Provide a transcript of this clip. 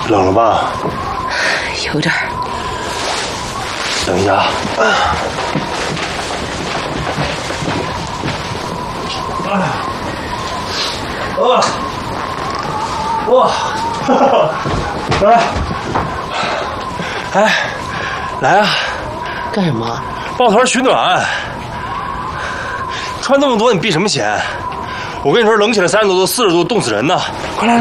冷了吧？ 有点。 等一下啊。哇！来，哎，来啊！ 干什么？ 抱团取暖。穿那么多，你避什么嫌？我跟你说，冷起来30多度、40度，冻死人呢。